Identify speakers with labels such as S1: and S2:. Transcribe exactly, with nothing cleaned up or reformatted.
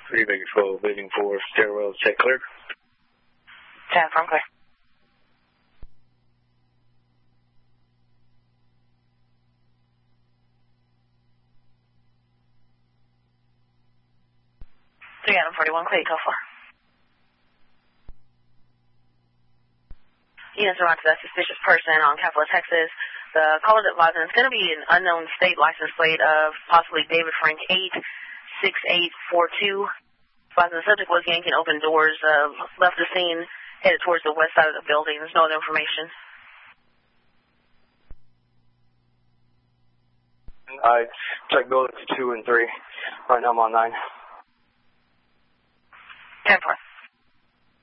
S1: three, making twelve, waiting for stairwell, check clear.
S2: ten, from clear. three Adam forty-one, clear, go for. Units are on to that suspicious person on Capitol, Texas. The caller is advising it's going to be an unknown state license plate of possibly David Frank eight six eight four two. Advising the subject was yanking open doors, uh, left the scene, headed towards the west side of the building. There's no other information.
S3: I checked buildings two and three. Right now I'm on nine.
S2: ten four.